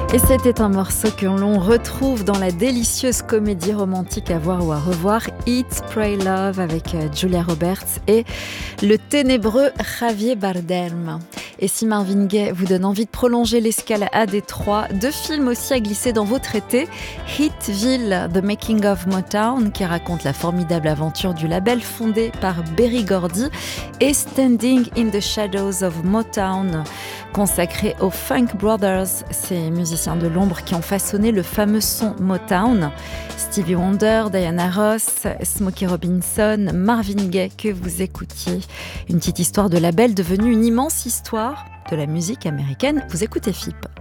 Et c'était un morceau que l'on retrouve dans la délicieuse comédie romantique à voir ou à revoir, Eat, Pray, Love, avec Julia Roberts et le ténébreux Javier Bardem. Et si Marvin Gaye vous donne envie de prolonger l'escale à Détroit, deux films aussi à glisser dans vos traités, Hitville, The Making of Motown, qui raconte la formidable aventure du label fondé par Berry Gordy, et Standing in the Shadows of Motown, consacré aux Funk Brothers, ces musiciens de l'ombre qui ont façonné le fameux son Motown. Stevie Wonder, Diana Ross, Smokey Robinson, Marvin Gaye que vous écoutiez. Une petite histoire de label devenue une immense histoire de la musique américaine. Vous écoutez FIP.